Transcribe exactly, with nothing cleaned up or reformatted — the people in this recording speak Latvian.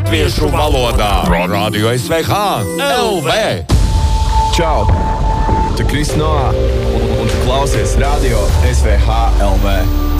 latviešu valodā. Pro Radio S V H L V. Čau! Te Kris Noā un, un tu klausies Radio S V H L V.